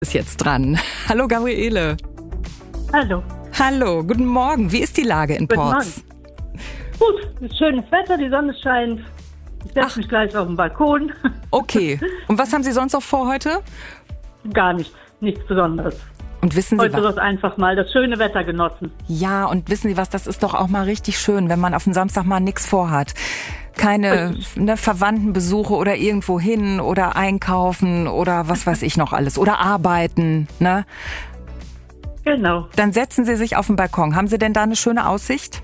Ist jetzt dran. Hallo Gabriele. Hallo. Hallo, guten Morgen. Wie ist die Lage in Porz? Gut, schönes Wetter, die Sonne scheint. Ich setze mich gleich auf den Balkon. Okay. Und was haben Sie sonst noch vor heute? Gar nichts Besonderes. Und wissen Sie heute was? wird einfach mal das schöne Wetter genossen. Ja, und wissen Sie was, das ist doch auch mal richtig schön, wenn man auf den Samstag mal nichts vorhat. Keine Verwandtenbesuche oder irgendwo hin oder einkaufen oder was weiß ich noch alles. Oder arbeiten, ne? Genau. Dann setzen Sie sich auf den Balkon. Haben Sie denn da eine schöne Aussicht?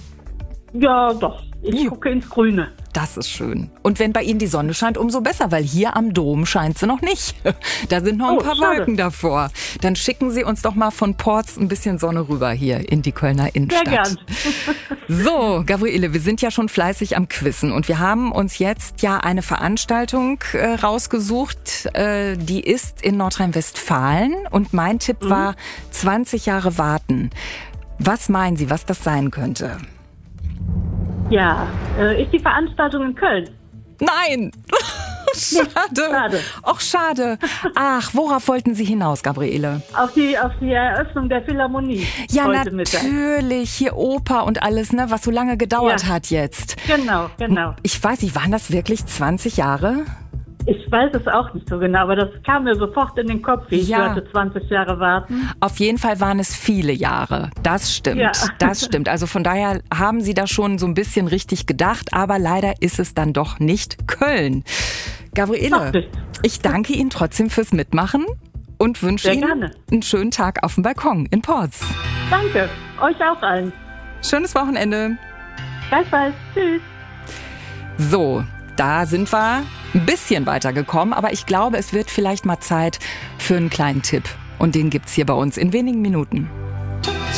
Ja, doch. Ich gucke ins Grüne. Das ist schön. Und wenn bei Ihnen die Sonne scheint, umso besser, weil hier am Dom scheint sie noch nicht. Da sind noch ein paar Wolken davor. Dann schicken Sie uns doch mal von Porz ein bisschen Sonne rüber hier in die Kölner Innenstadt. Sehr gern. So, Gabriele, wir sind ja schon fleißig am Quizzen und wir haben uns jetzt ja eine Veranstaltung rausgesucht, die ist in Nordrhein-Westfalen und mein Tipp war 20 Jahre warten. Was meinen Sie, was das sein könnte? Ja, ist die Veranstaltung in Köln? Nein! Schade. Ach, schade. Ach, worauf wollten Sie hinaus, Gabriele? Auf die Eröffnung der Philharmonie. Ja, heute natürlich. Hier Oper und alles, ne, was so lange gedauert hat jetzt. Genau. Ich weiß nicht, waren das wirklich 20 Jahre? Ich weiß es auch nicht so genau, aber das kam mir sofort in den Kopf, wie ich hörte, 20 Jahre warten. Auf jeden Fall waren es viele Jahre. Das stimmt, das stimmt. Also von daher haben Sie da schon so ein bisschen richtig gedacht, aber leider ist es dann doch nicht Köln. Gabriele, ich danke Ihnen trotzdem fürs Mitmachen und wünsche Ihnen einen schönen Tag auf dem Balkon in Porz. Danke, euch auch allen. Schönes Wochenende. Gleichfalls, tschüss. So, da sind wir ein bisschen weitergekommen, aber ich glaube, es wird vielleicht mal Zeit für einen kleinen Tipp. Und den gibt's hier bei uns in wenigen Minuten.